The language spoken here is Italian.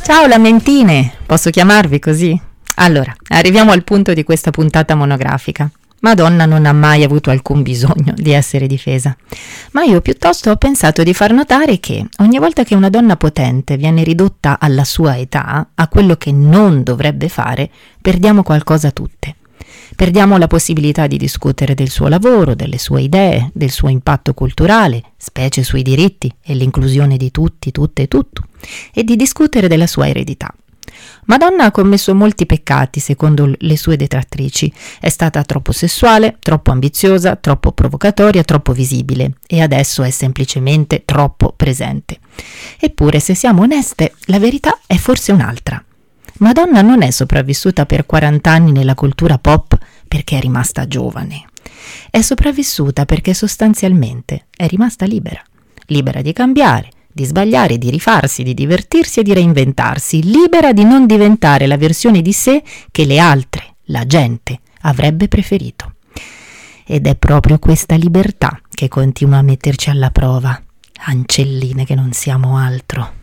Ciao lamentine, posso chiamarvi così? Allora, arriviamo al punto di questa puntata monografica. Madonna non ha mai avuto alcun bisogno di essere difesa, ma io piuttosto ho pensato di far notare che ogni volta che una donna potente viene ridotta alla sua età, a quello che non dovrebbe fare, perdiamo qualcosa tutte. Perdiamo la possibilità di discutere del suo lavoro, delle sue idee, del suo impatto culturale, specie sui diritti e l'inclusione di tutti, tutte e tutto, e di discutere della sua eredità. Madonna ha commesso molti peccati, secondo le sue detrattrici. È stata troppo sessuale, troppo ambiziosa, troppo provocatoria, troppo visibile e adesso è semplicemente troppo presente. Eppure, se siamo oneste, la verità è forse un'altra. Madonna non è sopravvissuta per 40 anni nella cultura pop perché è rimasta giovane. È sopravvissuta perché sostanzialmente è rimasta libera. Libera di cambiare, di sbagliare, di rifarsi, di divertirsi e di reinventarsi. Libera di non diventare la versione di sé che le altre, la gente, avrebbe preferito. Ed è proprio questa libertà che continua a metterci alla prova. Ancelline che non siamo altro.